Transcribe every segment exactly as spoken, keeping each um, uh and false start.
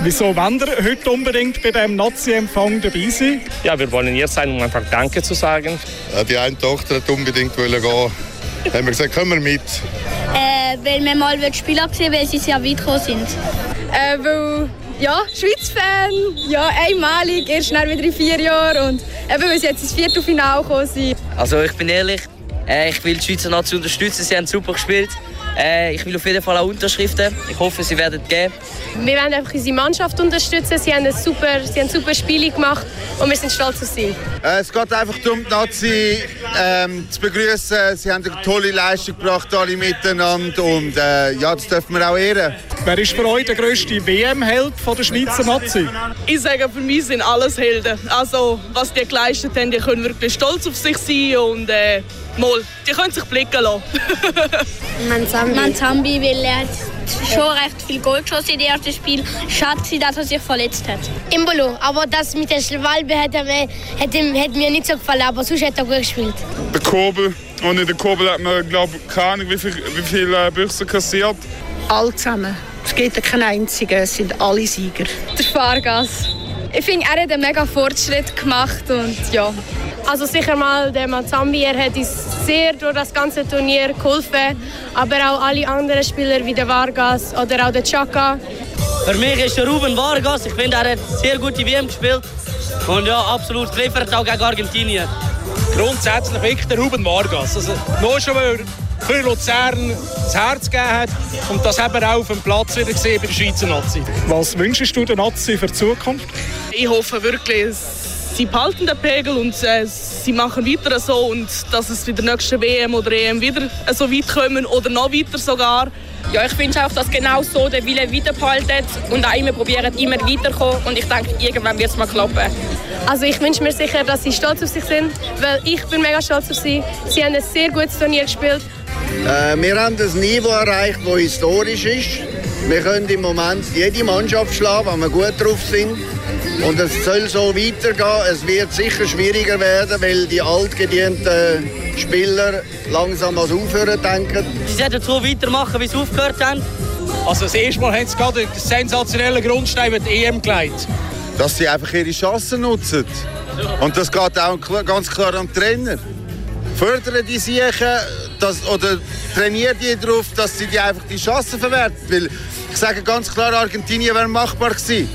Wieso wollt ihr heute unbedingt bei diesem Nazi-Empfang dabei sein? Ja, wir wollen hier sein, um einfach Danke zu sagen. Die eine Tochter hat unbedingt gehen. Haben wir gesagt, kommen wir mit. Äh, weil wir mal Spieler gesehen, weil sie sehr weit gekommen sind. Äh, weil, ja, Schweiz-Fan, ja, einmalig, erst schnell wieder in vier Jahren und eben, weil sie jetzt ins Viertelfinale gekommen sind. Also ich bin ehrlich, äh, ich will die Schweizer Nazi unterstützen, sie haben super gespielt. Äh, ich will auf jeden Fall auch Unterschriften. Ich hoffe, sie werden geben. Wir wollen einfach unsere Mannschaft unterstützen. Sie haben ein super, sie haben super Spiele gemacht und wir sind stolz auf sie. Äh, es geht einfach darum, die Nazi ähm, zu begrüßen. Sie haben eine tolle Leistung gebracht, alle miteinander. Und äh, ja, das dürfen wir auch ehren. Wer ist für euch der grösste W M-Held der Schweizer Nazi? Ich sage, für mich sind alles Helden. Also, was die geleistet haben, die können wirklich stolz auf sich sein und äh, mal, die können sich blicken lassen. Manzambi. Manzambi, weil er hat schon recht viel Goal geschossen im ersten Spiel. Schade, dass er sich verletzt hat. Imbolo, aber das mit der Schwalbe hat, mir, hat, hat mir nicht so gefallen, aber sonst hat er gut gespielt. Der Kobel, ohne den Kobel hat man, glaube ich, keine Ahnung, wie viele wie viel, äh, Büchse kassiert. Alle zusammen. Es gibt keinen einzigen, es sind alle Sieger. Der Fargas. Ich finde, er hat einen mega Fortschritt gemacht und ja. Also sicher mal der Manzambi, er hat uns sehr durch das ganze Turnier geholfen, aber auch alle anderen Spieler wie der Vargas oder auch der Chaka. Für mich ist der Ruben Vargas, ich finde, er hat sehr gute W M gespielt und ja, absolut geliefert, auch gegen Argentinien. Grundsätzlich wirklich der Ruben Vargas. Also, nur schon, weil er für Luzern das Herz gegeben hat und das haben wir auch auf dem Platz wieder gesehen bei der Schweizer Nazi. Was wünschst du der Nazi für die Zukunft? Ich hoffe wirklich, sie behalten den Pegel und äh, sie machen weiter so und dass es bei der nächsten W M oder E M wieder so weit kommen oder noch weiter sogar. Ja, ich wünsche auch, dass genau so der Wille weiterbehalten und auch immer probieren, immer weiterzukommen. Und ich denke, irgendwann wird es mal klappen. Also ich wünsche mir sicher, dass sie stolz auf sich sind, weil ich bin mega stolz auf sie. Sie haben ein sehr gutes Turnier gespielt. Äh, wir haben ein Niveau erreicht, das historisch ist. Wir können im Moment jede Mannschaft schlagen, wenn wir gut drauf sind. Und es soll so weitergehen. Es wird sicher schwieriger werden, weil die altgedienten Spieler langsam ans Aufhören denken. Sie sollten so weitermachen, wie sie aufgehört haben. Also das erste Mal haben sie gerade einen sensationellen Grundstein mit der E M gelegt. Dass sie einfach ihre Chancen nutzen. Und das geht auch ganz klar am Trainer. Fördern die Siechen dass, oder trainiert die darauf, dass sie die einfach die Chancen verwerten. Weil ich sage ganz klar, Argentinien wäre machbar gewesen.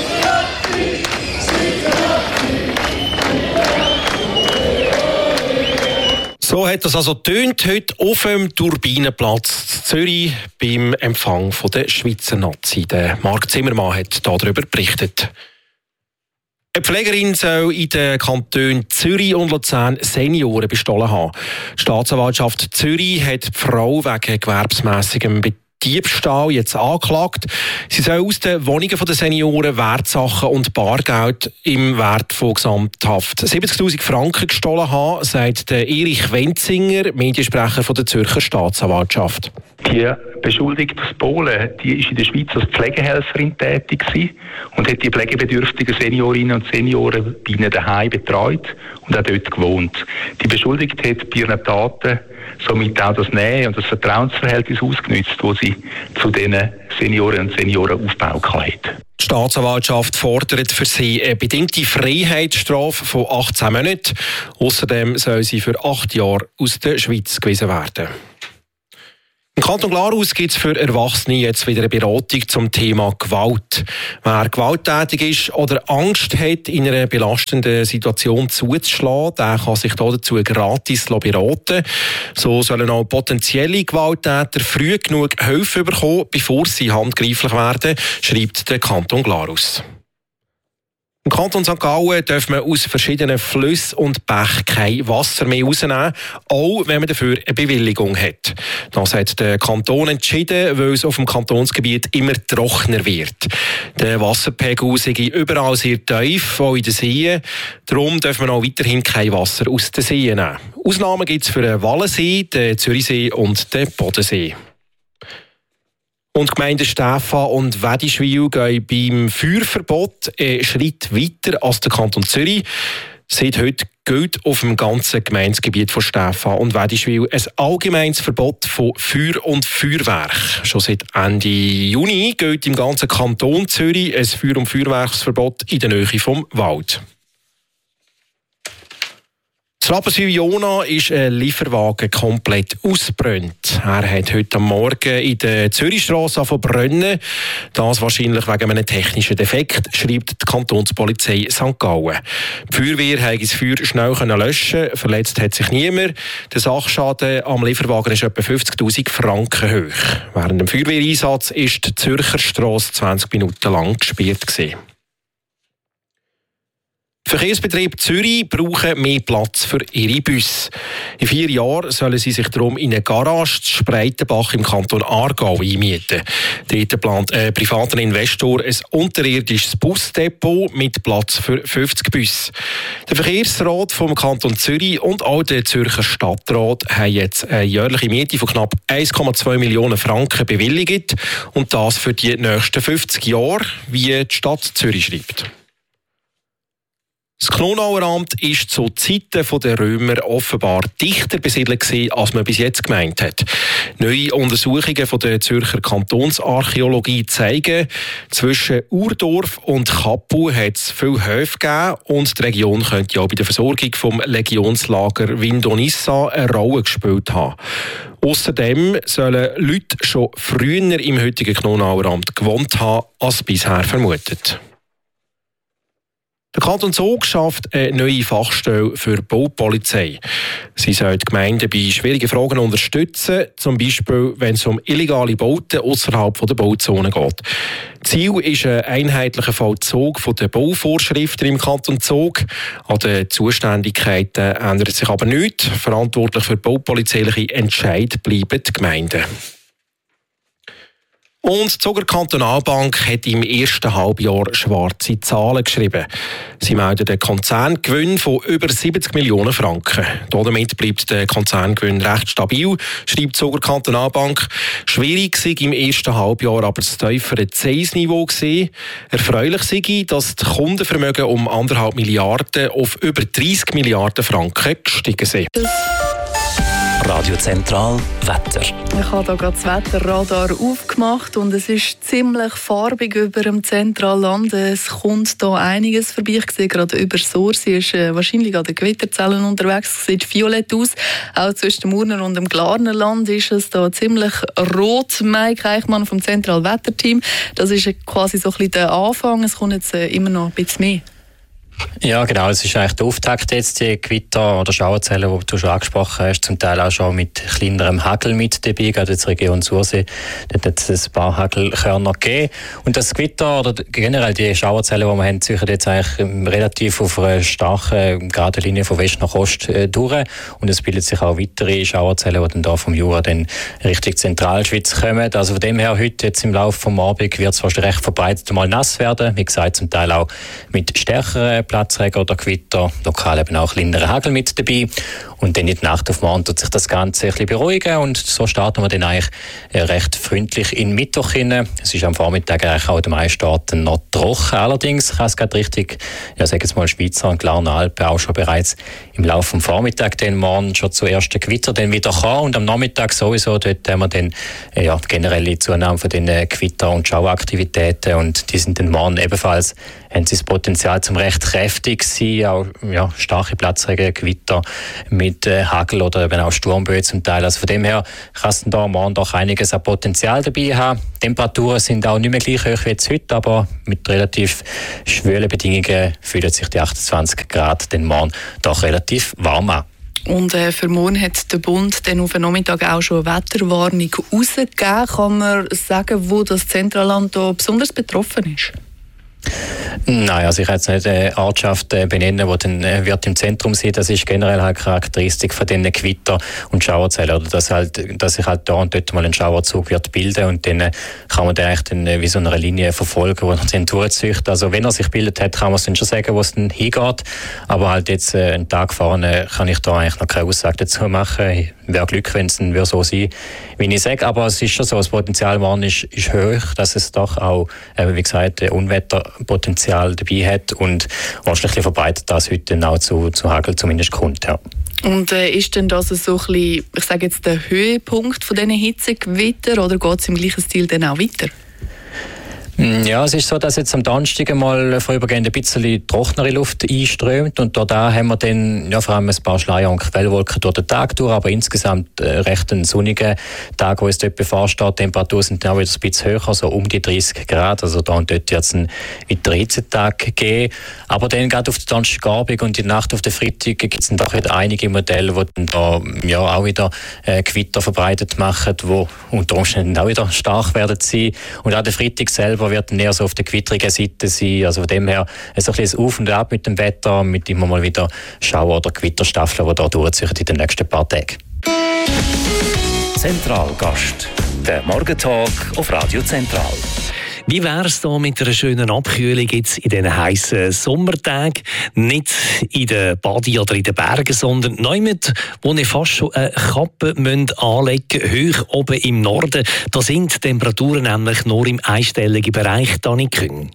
So hat das also tönt heute auf dem Turbinenplatz in Zürich beim Empfang von der Schweizer Nazi. Der Marc Zimmermann hat darüber berichtet. Eine Pflegerin soll in den Kantonen Zürich und Luzern Senioren bestohlen haben. Die Staatsanwaltschaft Zürich hat die Frau wegen gewerbsmässigem Diebstahl jetzt angeklagt. Sie soll aus den Wohnungen der Senioren Wertsachen und Bargeld im Wert von gesamthaft siebzigtausend Franken gestohlen haben, sagt der Erich Wenzinger, Mediensprecher von der Zürcher Staatsanwaltschaft. Die beschuldigte Polen, die ist in der Schweiz als Pflegehelferin tätig gewesen und hat die pflegebedürftigen Seniorinnen und Senioren bei ihnen daheim betreut und auch dort gewohnt. Die Beschuldigte hat bei ihren Taten somit auch das Nähe und das Vertrauensverhältnis ausgenutzt, das sie zu diesen Senioren und Senioren aufgebaut hat. Die Staatsanwaltschaft fordert für sie eine bedingte Freiheitsstrafe von achtzehn Monaten. Außerdem soll sie für acht Jahre aus der Schweiz gewiesen werden. Im Kanton Glarus gibt es für Erwachsene jetzt wieder eine Beratung zum Thema Gewalt. Wer gewalttätig ist oder Angst hat, in einer belastenden Situation zuzuschlagen, der kann sich dazu gratis beraten. So sollen auch potenzielle Gewalttäter früh genug Hilfe bekommen, bevor sie handgreiflich werden, schreibt der Kanton Glarus. Im Kanton Sankt Gallen darf man aus verschiedenen Flüssen und Bächen kein Wasser mehr rausnehmen, auch wenn man dafür eine Bewilligung hat. Das hat der Kanton entschieden, weil es auf dem Kantonsgebiet immer trockener wird. Der Wasserpegel sei überall sehr tief, auch in den Seen. Darum darf man auch weiterhin kein Wasser aus den Seen nehmen. Ausnahmen gibt es für den Wallensee, den Zürichsee und den Bodensee. Und die Gemeinden Stephan und Wedischwil gehen beim Feuerverbot einen Schritt weiter als der Kanton Zürich. Seit heute gilt auf dem ganzen Gemeindegebiet von Stephan und Wedischwil ein allgemeines Verbot von Feuer und Feuerwerk. Schon seit Ende Juni gilt im ganzen Kanton Zürich ein Feuer- und Feuerwerksverbot in der Nähe vom Wald. In Rapperswil-Jona ist ein Lieferwagen komplett ausgebrannt. Er hat heute Morgen in der Zürichstrasse angefangen zu brennen. Das wahrscheinlich wegen einem technischen Defekt, schreibt die Kantonspolizei Sankt Gallen. Die Feuerwehr konnte das Feuer schnell löschen. Verletzt hat sich niemand. Der Sachschaden am Lieferwagen ist etwa fünfzigtausend Franken hoch. Während dem Feuerwehreinsatz ist die Zürcher Strasse zwanzig Minuten lang gesperrt gewesen. Die Verkehrsbetriebe Zürich brauchen mehr Platz für ihre Busse. In vier Jahren sollen sie sich darum in eine Garage zu Spreitenbach im Kanton Aargau einmieten. Dort plant ein privater Investor ein unterirdisches Busdepot mit Platz für fünfzig Busse. Der Verkehrsrat vom Kanton Zürich und auch der Zürcher Stadtrat haben jetzt eine jährliche Miete von knapp eins Komma zwei Millionen Franken bewilligt. Und das für die nächsten fünfzig Jahre, wie die Stadt Zürich schreibt. Das Knonauer Amt war zu Zeiten der Römer offenbar dichter besiedelt gewesen, als man bis jetzt gemeint hat. Neue Untersuchungen von der Zürcher Kantonsarchäologie zeigen, zwischen Urdorf und Kappel hat es viele Höfe gegeben und die Region könnte ja bei der Versorgung vom Legionslager Vindonissa eine Rolle gespielt haben. Außerdem sollen Leute schon früher im heutigen Knonauer Amt gewohnt haben, als bisher vermutet. Der Kanton Zug schafft eine neue Fachstelle für Baupolizei. Sie soll die Gemeinden bei schwierigen Fragen unterstützen, zum Beispiel wenn es um illegale Bauten außerhalb der Bauzone geht. Ziel ist ein einheitlicher Vollzug der Bauvorschriften im Kanton Zug. An den Zuständigkeiten ändert sich aber nichts. Verantwortlich für baupolizeiliche Entscheid bleiben die Gemeinden. Und die Zuger Kantonalbank hat im ersten Halbjahr schwarze Zahlen geschrieben. Sie meldet einen Konzerngewinn von über siebzig Millionen Franken. Damit bleibt der Konzerngewinn recht stabil, schreibt die Zuger Kantonalbank. Schwierig sei im ersten Halbjahr aber das tiefere Zinsniveau gewesen. Erfreulich sei, dass die Kundenvermögen um anderthalb Milliarden auf über dreissig Milliarden Franken gestiegen sind. Radio Zentral Wetter. Ich habe hier gerade das Wetterradar aufgemacht und es ist ziemlich farbig über dem Zentralland. Es kommt hier einiges vorbei. Ich sehe gerade über Sursi ist äh, wahrscheinlich an den Gewitterzellen unterwegs. Es sieht violett aus. Auch zwischen dem Urner und dem Glarnerland ist es da ziemlich rot. Mike Eichmann vom Zentralwetterteam. Das ist quasi so ein bisschen der Anfang. Es kommt jetzt äh, immer noch ein bisschen mehr. Ja, genau. Es ist eigentlich der Auftakt jetzt, die Gewitter oder Schauerzellen, die du schon angesprochen hast, zum Teil auch schon mit kleinerem Hagel mit dabei, gerade in der Region Sursee. Dort hat es ein paar Hagelkörner gegeben. Und das Gewitter oder generell die Schauerzellen, die wir haben, ziehen jetzt eigentlich relativ auf einer starken, geraden Linie von West nach Ost äh, durch. Und es bilden sich auch weitere Schauerzellen, die dann da vom Jura dann Richtung Zentralschweiz kommen. Also von dem her, heute jetzt im Laufe des Abends wird es fast recht verbreitet mal nass werden. Wie gesagt, zum Teil auch mit stärkeren Platzregen oder Gewitter, lokal eben auch kleinere Hagel mit dabei. Und dann in der Nacht auf morgen tut sich das Ganze ein bisschen beruhigen und so starten wir dann eigentlich recht freundlich in Mittwoch hinein. Es ist am Vormittag eigentlich auch in den meisten Orten noch trocken. Allerdings kann es gerade richtig, ja, sagen wir mal, Schweizer und Glarner Alpen auch schon bereits im Laufe des Vormittags dann morgen schon zu ersten Gewitter dann wieder kommen und am Nachmittag sowieso, dort haben wir dann ja, generelle Zunahme von den Gewitter- und Schauaktivitäten und die sind dann morgen ebenfalls, haben sie das Potenzial zum recht kräftig sein, auch ja, starke Platzregen, Gewitter mit äh, Hagel oder eben auch Sturmböen zum Teil. Also von dem her kann es da morgen doch einiges an Potenzial dabei haben. Die Temperaturen sind auch nicht mehr gleich hoch wie jetzt heute, aber mit relativ schwülen Bedingungen fühlen sich die achtundzwanzig Grad den morgen doch relativ warm an. Und äh, für morgen hat der Bund dann auf den Nachmittag auch schon eine Wetterwarnung rausgegeben. Kann man sagen, wo das Zentralland da besonders betroffen ist? Nein, also ich kann jetzt nicht eine Ortschaft benennen, die dann wird im Zentrum sein. Das ist generell halt Charakteristik von diesen Gewitter- und Schauerzellen. Oder dass, halt, dass sich halt da und dort mal ein Schauerzug wird bilden und dann kann man den eigentlich dann wie so eine Linie verfolgen, die er dann durchzieht. Also wenn er sich bildet hat, kann man es dann schon sagen, wo es dann hingeht. Aber halt jetzt einen Tag vorne kann ich da eigentlich noch keine Aussage dazu machen. wäre Glück, wenn es dann so sein würde, wie ich sage. Aber es ist schon so, das Potenzial morgen ist, ist hoch, dass es doch auch, äh, wie gesagt, Unwetterpotenzial dabei hat und wahrscheinlich verbreitet das heute dann auch zu, zu Hagel zumindest kommt. Ja. Und äh, ist denn das so ein bisschen, ich sage jetzt, der Höhepunkt von diesen Hitzegewitter oder geht es im gleichen Stil dann auch weiter? Ja, es ist so, dass jetzt am Donnerstag mal vorübergehend ein bisschen trockenere Luft einströmt und da haben wir dann ja, vor allem ein paar Schleier- und Quellwolken durch den Tag durch, aber insgesamt äh, recht einen sonnigen Tag, wo es dort bevorsteht. Die Temperaturen sind dann auch wieder ein bisschen höher, so um die dreißig Grad, also da und dort wird es einen weiteren Hitzetag geben. Aber dann gerade auf den Donnerstagabend und die Nacht auf den Freitag gibt es dann doch wieder einige Modelle, die dann da ja, auch wieder äh, Gewitter verbreitet machen, die unter Umständen auch wieder stark werden sein. Und auch der Freitag selber wird eher so auf der gewitterigen Seite sein. Also von dem her ein bisschen Auf und Ab mit dem Wetter, mit immer mal wieder Schauer oder Gewitterstaffeln, die da durchziehen in den nächsten paar Tagen. Zentralgast. Der Morgentalk auf Radio Zentral. Wie wäre es da mit einer schönen Abkühlung jetzt in diesen heißen Sommertagen? Nicht in den Badi oder in den Bergen, sondern niemand, wo ihr fast schon eine Kappe anlegen müsst, hoch oben im Norden. Da sind die Temperaturen nämlich nur im einstelligen Bereich, Dani Küng.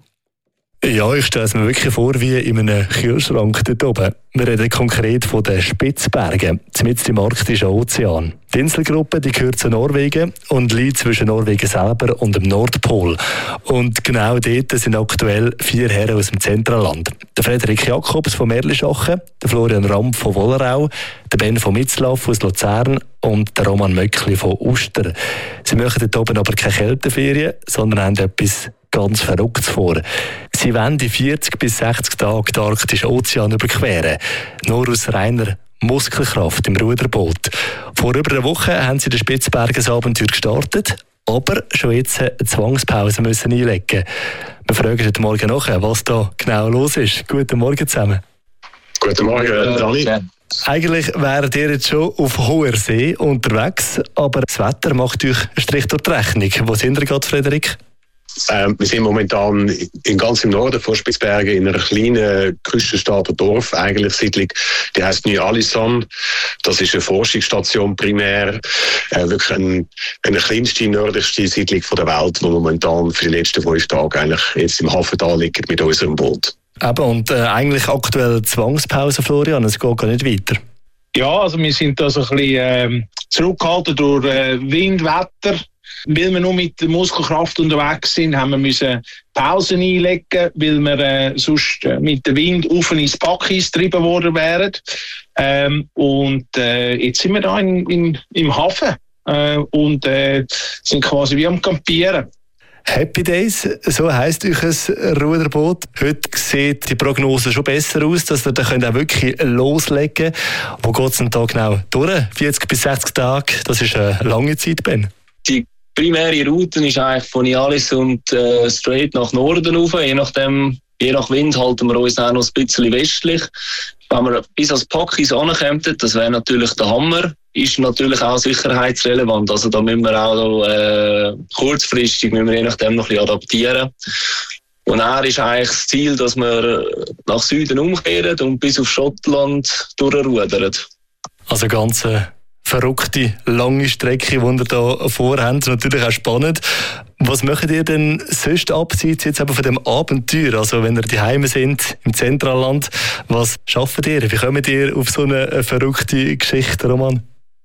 Ja, ich stelle es mir wirklich vor wie in einem Kühlschrank dort oben. Wir reden konkret von den Spitzbergen, mitten im arktischen Ozean. Die Inselgruppe die gehört zu Norwegen und liegt zwischen Norwegen selber und dem Nordpol. Und genau dort sind aktuell vier Herren aus dem Zentralland. Der Frederik Jakobs von Merlischachen, der Florian Ramp von Wollerau, der Ben von Mitzlaff aus Luzern und der Roman Möckli von Uster. Sie machen dort oben aber keine Kälteferien, sondern haben etwas ganz Verrücktes vor. Sie wollen die vierzig bis sechzig Tage den arktischen Ozean überqueren. Nur aus reiner Muskelkraft im Ruderboot. Vor über einer Woche haben sie den Spitzbergen-Abenteuer gestartet, aber schon jetzt eine Zwangspause müssen einlegen. Wir fragen heute Morgen nach, was da genau los ist. Guten Morgen zusammen. Guten Morgen, Dani. Eigentlich wären ihr jetzt schon auf hoher See unterwegs, aber das Wetter macht euch einen Strich durch die Rechnung. Wo sind ihr gerade, Frederik? Ähm, wir sind momentan in ganz im Norden von Spitzbergen in einer kleinen Küstenstadt Dorf, eigentlich Siedlung, die heisst Ny-Alisand. Das ist eine Forschungsstation primär, äh, wirklich ein, eine kleinste, nördlichste Siedlung von der Welt, die momentan für die letzten fünf Tage eigentlich jetzt im Hafen da liegt mit unserem Boot. Eben, und äh, eigentlich aktuell Zwangspause, Florian, es geht gar nicht weiter. Ja, also wir sind da so ein bisschen äh, zurückgehalten durch äh, Wind, Wetter. Weil wir nur mit der Muskelkraft unterwegs sind, haben wir müssen Pausen einlegen, weil wir äh, sonst äh, mit dem Wind auf ins Packis getrieben worden wären. Ähm, und äh, jetzt sind wir da in, in, im Hafen äh, und äh, sind quasi wie am Campieren. Happy Days, so heisst euch ein Ruderboot. Heute sieht die Prognose schon besser aus, dass ihr da könnt auch wirklich loslegen könnt. Wo geht es denn da genau durch? vierzig bis sechzig Tage, das ist eine lange Zeit, Ben. Die primäre Route ist eigentlich von Ny-Alisand äh, straight nach Norden rauf. Je nachdem, je nach Wind halten wir uns auch noch ein bisschen westlich. Wenn wir bis ans Packis ankommen, das wäre natürlich der Hammer. Ist natürlich auch sicherheitsrelevant. Also da müssen wir auch äh, kurzfristig müssen wir je nachdem noch ein bisschen adaptieren. Und er ist eigentlich das Ziel, dass wir nach Süden umkehren und bis auf Schottland durchrudern. Also ganz äh, verrückte, lange Strecke, die ihr da vorhabt. Natürlich auch spannend. Was macht ihr denn sonst abseits jetzt eben von dem Abenteuer? Also wenn ihr daheim sind, im Zentralland, was schafft ihr? Wie kommt ihr auf so eine verrückte Geschichte, Roman?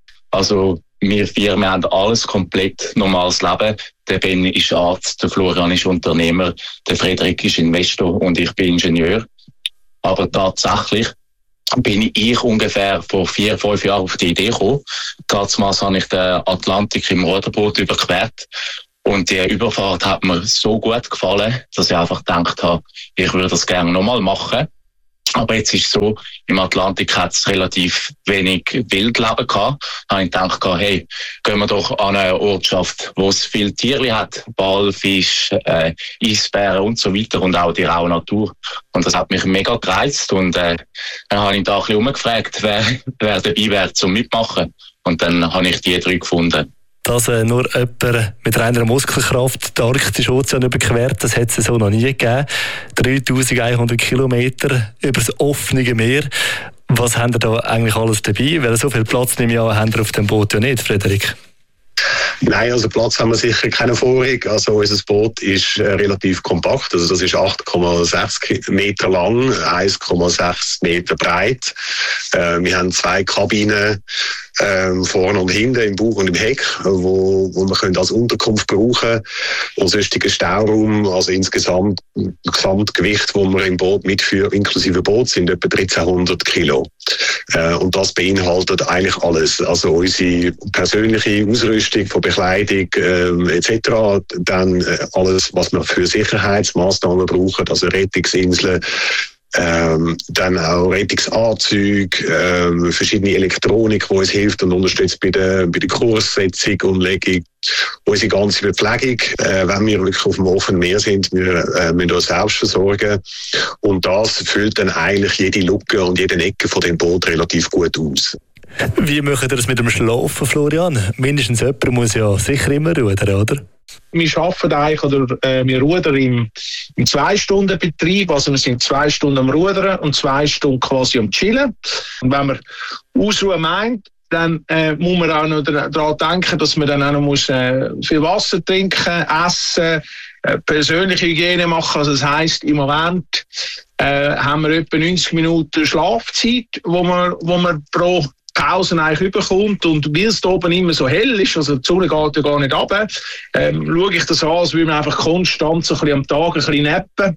Also wir vier, wir haben alles komplett normales Leben. Der Ben ist Arzt, der Florian ist Unternehmer, der Frederik ist Investor und ich bin Ingenieur. Aber tatsächlich bin ich ungefähr vor vier, fünf Jahren auf die Idee gekommen. Damals habe ich den Atlantik im Ruderboot überquert. Und die Überfahrt hat mir so gut gefallen, dass ich einfach gedacht habe, ich würde das gerne nochmal machen. Aber jetzt ist es so, im Atlantik hat es relativ wenig Wildleben gehabt. Da habe ich gedacht, hey, gehen wir doch an eine Ortschaft, wo es viele Tiere hat, Walfisch, äh, Eisbären und so weiter und auch die raue Natur. Und das hat mich mega gereizt und äh, dann habe ich da ein bisschen umgefragt, wer, wer dabei wäre zum Mitmachen. Und dann habe ich die drei gefunden. Dass äh, nur jemand mit reiner Muskelkraft den arktischen Ozean überquert, das hat es so noch nie gegeben. dreitausendeinhundert Kilometer über das offene Meer. Was habt ihr da eigentlich alles dabei? Weil so viel Platz nehme ich an, habt ihr auf dem Boot ja nicht, Frederik. Nein, also Platz haben wir sicher keine Vorrig. Also unser Boot ist äh, relativ kompakt. Also das ist acht Komma sechs Meter lang, eins Komma sechs Meter breit. Äh, wir haben zwei Kabinen äh, vorne und hinten, im Bug und im Heck, wo, wo wir können als Unterkunft brauchen. Und sonstigen Stauraum, also insgesamt Gesamtgewicht, das wir im Boot mitführen, inklusive Boot, sind etwa dreizehnhundert Kilo. Äh, und das beinhaltet eigentlich alles. Also unsere persönliche Ausrüstung von Bekleidung äh, et cetera. Dann äh, alles, was wir für Sicherheitsmaßnahmen brauchen, also Rettungsinseln, ähm, dann auch Rettungsanzüge, ähm, verschiedene Elektronik, die uns hilft und unterstützt bei der, bei der Kurssetzung und Legung. Unsere ganze Verpflegung, äh, wenn wir wirklich auf dem offenen Meer sind, wir äh, müssen uns selbst versorgen. Und das füllt dann eigentlich jede Lücke und jede Ecke von dem Boot relativ gut aus. Wie machen ihr das mit dem Schlafen, Florian? Mindestens jemand muss ja sicher immer rudern, oder? Wir arbeiten eigentlich, oder äh, wir rudern im, im Zwei-Stunden-Betrieb, also wir sind zwei Stunden am Rudern und zwei Stunden quasi am Chillen. Und wenn man Ausruhen meint, dann äh, muss man auch noch daran denken, dass man dann auch noch muss, äh, viel Wasser trinken, essen, äh, persönliche Hygiene machen. Also das heisst, im Moment äh, haben wir etwa neunzig Minuten Schlafzeit, wo man, wo man pro Pausen eigentlich überkommt. Und weil es da oben immer so hell ist, also die Sonne geht ja gar nicht runter, ähm, schaue ich das an, als würde man einfach konstant so ein bisschen am Tag ein bisschen nappen.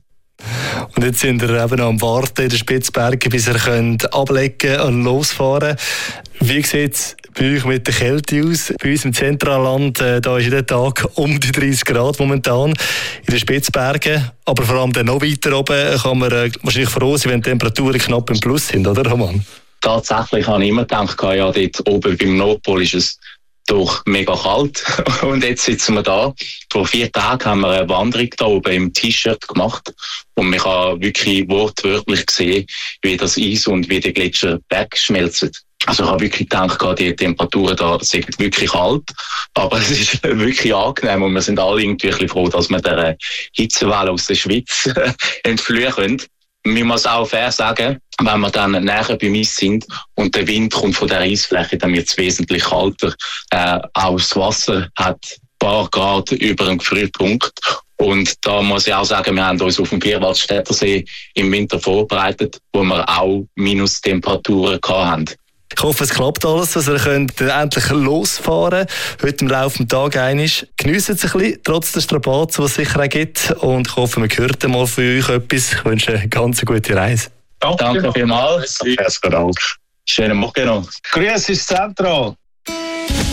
Und jetzt sind wir eben noch am Warten in den Spitzbergen, bis ihr könnt ablegen und losfahren. Wie sieht es bei euch mit der Kälte aus? Bei uns im Zentralland, äh, da ist jeden Tag um die dreißig Grad momentan in den Spitzbergen. Aber vor allem dann noch weiter oben kann man äh, wahrscheinlich froh sein, wenn die Temperaturen knapp im Plus sind, oder Roman? Tatsächlich habe ich immer gedacht, ja, dort oben beim Nordpol ist es doch mega kalt. Und jetzt sitzen wir da. Vor vier Tagen haben wir eine Wanderung da oben im T-Shirt gemacht. Und man kann wirklich wortwörtlich sehen, wie das Eis und wie die Gletscher wegschmelzen. Also ich habe wirklich gedacht, die Temperaturen da sind wirklich kalt. Aber es ist wirklich angenehm. Und wir sind alle irgendwie ein bisschen froh, dass wir der Hitzewelle aus der Schweiz entfliehen können. Man muss auch fair sagen, wenn wir dann näher beim Eis sind und der Wind kommt von der Eisfläche, dann wird es wesentlich kalter. Äh, auch das Wasser hat ein paar Grad über dem Gefrierpunkt. Und da muss ich auch sagen, wir haben uns auf dem Vierwaldstätter See im Winter vorbereitet, wo wir auch Minustemperaturen hatten. Ich hoffe, es klappt alles, dass ihr könnt endlich losfahren könnt. Heute im Laufe des Tages einmal. Geniessen es ein bisschen, trotz der Strapazen, die es sicher auch gibt. Und ich hoffe, wir hören mal von euch etwas. Ich wünsche eine ganz gute Reise. Danke, Danke vielmals. Herzlichen Dank. Schönen Morgen noch. Grüß ins Zentral.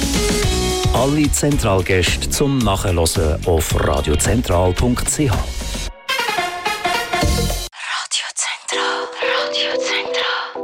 Alle Zentralgäste zum Nachhören auf radiozentral punkt c h.